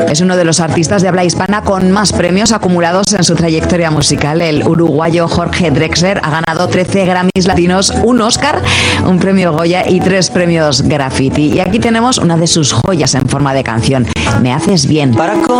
Es uno de los artistas de habla hispana con más premios acumulados en su trayectoria musical. El uruguayo Jorge Drexler ha ganado 13 Grammys latinos, un Oscar, un premio Goya y 3 premios Graffiti. Y aquí tenemos una de sus joyas en forma de canción, Me haces bien.